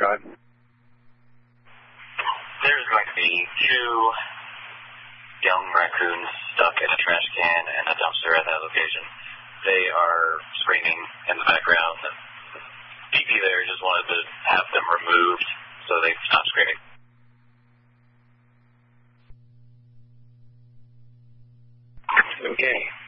Go ahead. There's going to be 2 young raccoons stuck in a trash can and a dumpster at that location. They are screaming in the background. DP there just wanted to have them removed so they stop screaming. Okay.